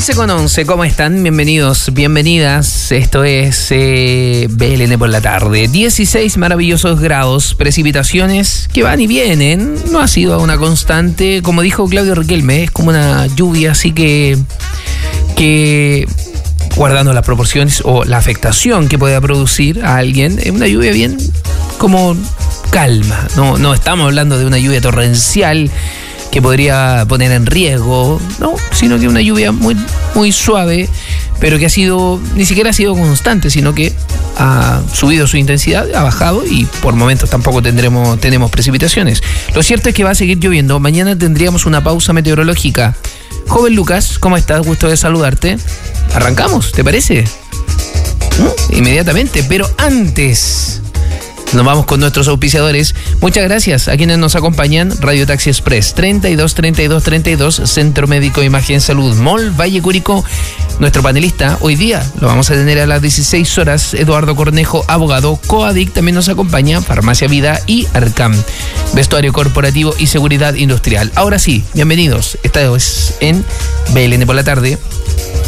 11:11, ¿cómo están? Bienvenidos, bienvenidas. Esto es BLN por la tarde. 16 maravillosos grados, precipitaciones que van y vienen. No ha sido una constante, como dijo Claudio Riquelme, es como una lluvia, así que guardando las proporciones o la afectación que pueda producir a alguien, es una lluvia bien como calma. No estamos hablando de una lluvia torrencial que podría poner en riesgo, no, sino que una lluvia muy, muy suave, pero que ni siquiera ha sido constante, sino que ha subido su intensidad, ha bajado y por momentos tampoco tenemos precipitaciones. Lo cierto es que va a seguir lloviendo. Mañana tendríamos una pausa meteorológica. Joven Lucas, ¿cómo estás? Gusto de saludarte. Arrancamos, ¿te parece? Inmediatamente, pero antes nos vamos con nuestros auspiciadores. Muchas gracias a quienes nos acompañan. Radio Taxi Express 323232, Centro Médico Imagen Salud Mall Valle Curicó. Nuestro panelista hoy día lo vamos a tener a las 16 horas, Eduardo Cornejo, abogado. Coadic también nos acompaña, Farmacia Vida y Arcam, vestuario corporativo y seguridad industrial. Ahora sí, bienvenidos. Esta es en BLN por la tarde.